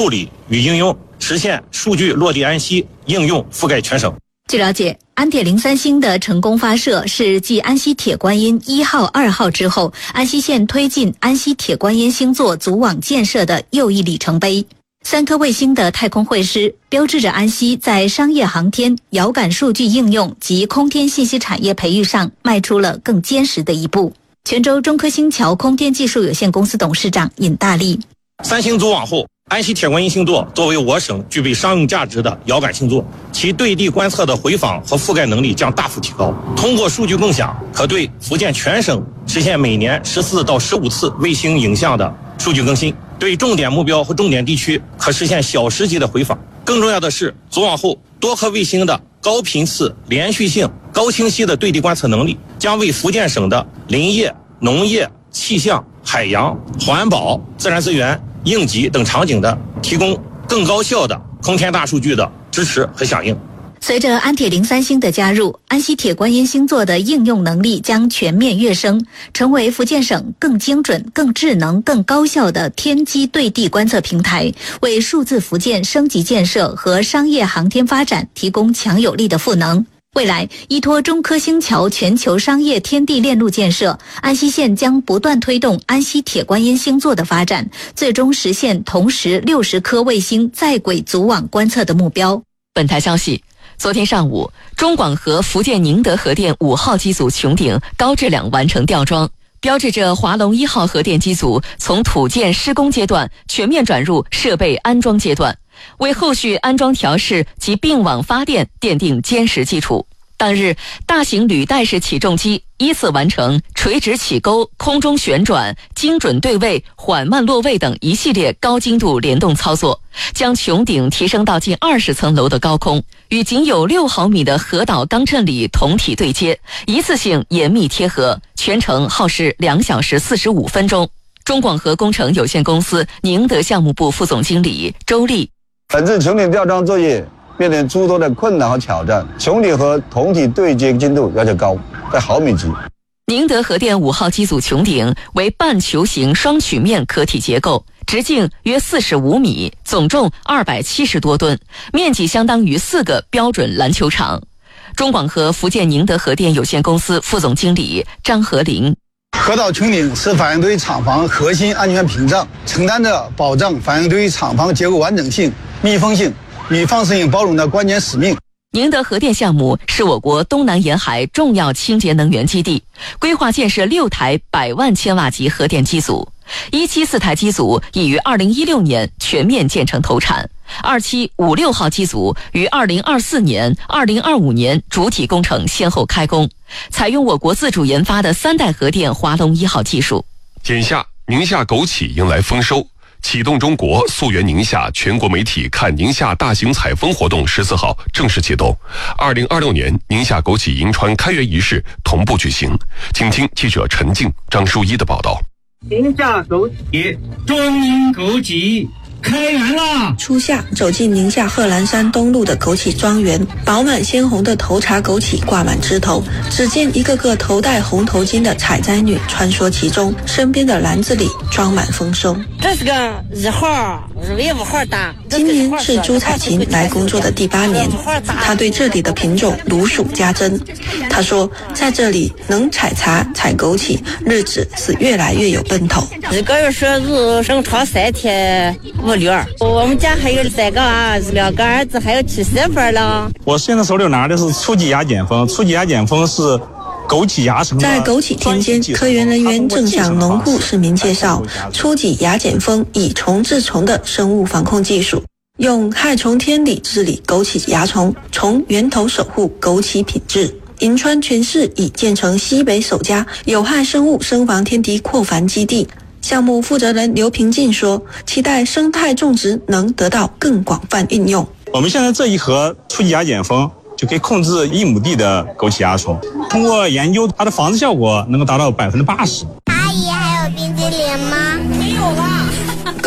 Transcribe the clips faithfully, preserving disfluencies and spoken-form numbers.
处理与应用，实现数据落地安息，应用覆盖全省。 据了解，安铁零三星的成功发射是继安溪铁观音一号、二号之后，安溪县推进安溪铁观音星座组网建设的又一里程碑。三颗卫星的太空会师，标志着安溪在商业航天、遥感数据应用及空天信息产业培育上迈出了更坚实的一步。泉州中科星桥空天技术有限公司董事长尹大力： 三星组网后，安溪铁观音星座作为我省具备商用价值的遥感星座，其对地观测的回访和覆盖能力将大幅提高。通过数据共享，可对福建全省实现每年十四到十五次卫星影像的数据更新，对重点目标和重点地区可实现小时级的回访。更重要的是，组网后多颗卫星的高频次、连续性、高清晰的对地观测能力，将为福建省的林业、农业、气象、海洋、环保、自然资源、应急等场景的提供更高效的空天大数据的支持和响应。 随着安铁零三星的加入，安溪铁观音星座的应用能力将全面跃升，成为福建省更精准、更智能、更高效的天基对地观测平台，为数字福建升级建设和商业航天发展提供强有力的赋能。未来，依托中科星桥全球商业天地链路建设，安溪县将不断推动安溪铁观音星座的发展，最终实现同时六十颗卫星在轨组网观测的目标。 本台消息，昨天上午，中广核福建宁德核电五号机组穹顶高质量完成吊装，标志着华龙一号核电机组从土建施工阶段全面转入设备安装阶段，为后续安装调试及并网发电奠定坚实基础。当日，大型履带式起重机依次完成垂直起钩、空中旋转、精准对位、缓慢落位等一系列高精度联动操作，将穹顶提升到近二十层楼的高空，与仅有六毫米的核岛钢衬里同体对接，一次性严密贴合，全程耗时两小时四十五分钟。中广核工程有限公司宁德项目部副总经理周丽： 本次穹顶吊装作业面临诸多的困难和挑战，穹顶和同体对接精度要求高，在毫米级。 宁德核电五号机组穹顶为半球形双曲面壳体结构，直径约四十五米，总重二百七十多吨，面积相当于四个标准篮球场。中广核福建宁德核电有限公司副总经理张和林： 核岛穹顶是反应堆厂房核心安全屏障，承担着保障反应堆厂房结构完整性、密封性与放射性包容的关键使命。 宁德核电项目是我国东南沿海重要清洁能源基地，规划建设六台百万千瓦级核电机组。一期四台机组已于二零一六年全面建成投产，二期五六号机组于二零二四年、二零二五年主体工程先后开工，采用我国自主研发的三代核电华龙一号技术。 眼下，宁夏枸杞迎来丰收。启动中国溯源宁夏全国媒体看宁夏大型采风活动十四号正式启动，二零二六年宁夏枸杞银川开园仪式同步举行。请听记者陈静、张淑一的报道。 宁夏枸杞，中宁枸杞开园啦！ 初夏走进宁夏贺兰山东路的枸杞庄园，饱满鲜红的头茬枸杞挂满枝头，只见一个个头戴红头巾的采摘女穿梭其中，身边的篮子里装满丰收。 这是个一号，为五号大。 今年是朱彩琴来工作的第八年，她对这里的品种如数家珍。她说，在这里能采茶、采枸杞，日子是越来越有奔头。 一个月收入生超三天五六儿，我们家还有三个儿子，两个儿子还要娶媳妇儿了。 我现在手里拿的是初级芽碱蜂，初级芽碱蜂是枸杞芽橙。 在枸杞田间，科研人员正向农户市民介绍初级芽碱蜂以虫治虫的生物防控技术，用害虫天敌治理枸杞蚜虫，从源头守护枸杞品质。银川全市已建成西北首家有害生物生防天敌扩繁基地。项目负责人刘平进说，期待生态种植能得到更广泛应用。 我们现在这一盒初级芽碱蜂就可以控制一亩地的枸杞蚜虫，通过研究它的防治效果能够达到百分之八十。 阿姨，还有冰激凌吗？ 没有了。枸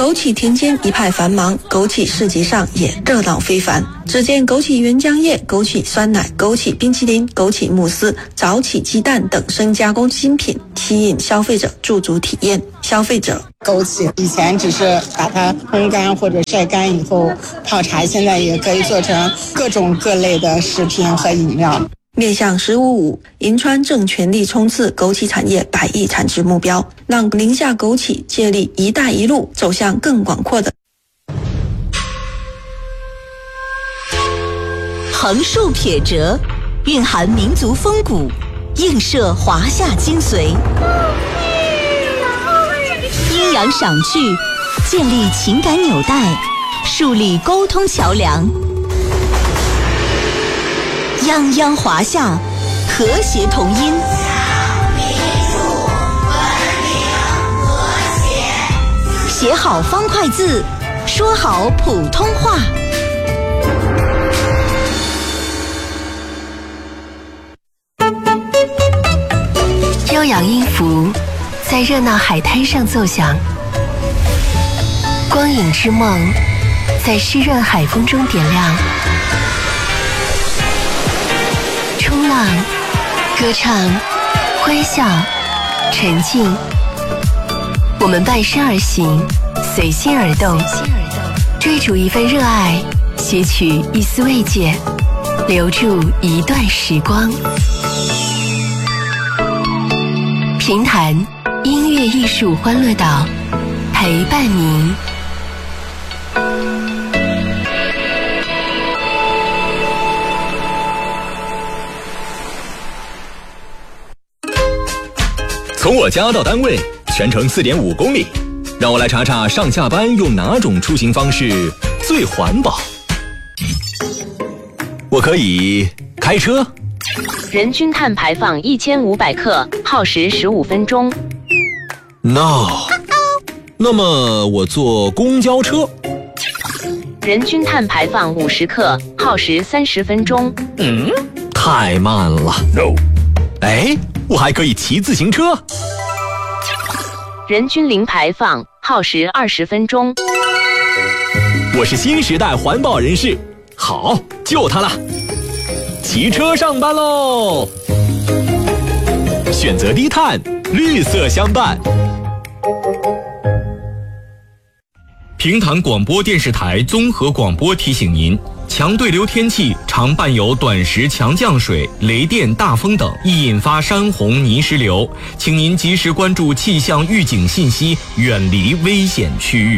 枸杞田间一派繁忙，枸杞市集上也热闹非凡。只见枸杞原浆液、枸杞酸奶、枸杞冰淇淋、枸杞慕斯、早起鸡蛋等深加工新品，吸引消费者驻足体验。消费者枸杞以前只是把它烘干或者晒干以后泡茶，现在也可以做成各种各类的食品和饮料。 面向十五五，银川正全力冲刺枸杞产业百亿产值目标，让宁夏枸杞借力“一带一路”走向更广阔的。 横竖撇折，蕴含民族风骨，映射华夏精髓。阴阳赏句，建立情感纽带，树立沟通桥梁。泱泱华夏，和谐同音。写好方块字，说好普通话。 悠扬音符在热闹海滩上奏响，光影之梦在湿润海风中点亮。冲浪、歌唱、欢笑、沉静，我们伴身而行，随心而动，追逐一份热爱，撷取一丝慰藉，留住一段时光。评弹音乐艺术欢乐岛，陪伴您。 从我家到单位全程 四点五公里，让我来查查上下班用哪种出行方式最环保。我可以开车， 人均碳排放一千五百克，耗时十五分钟。 No， 那么我坐公交车， 人均碳排放五十克，耗时三十分钟。 嗯，太慢了。No， 哎，我还可以骑自行车， 人均零排放，耗时二十分钟。 我是新时代环保人士，好，就它了，骑车上班喽！选择低碳，绿色相伴。 平潭广播电视台综合广播提醒您：强对流天气常伴有短时强降水、雷电、大风等，易引发山洪、泥石流，请您及时关注气象预警信息，远离危险区域。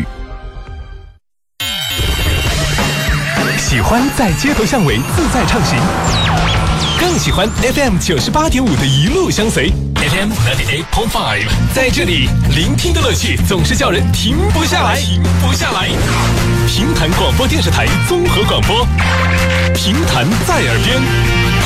喜欢在街头巷尾自在畅行，更喜欢 F M 九十八点五的一路相随。F M 九十八点五，在这里聆听的乐趣总是叫人停不下来，停不下来。平潭广播电视台综合广播，平潭在耳边。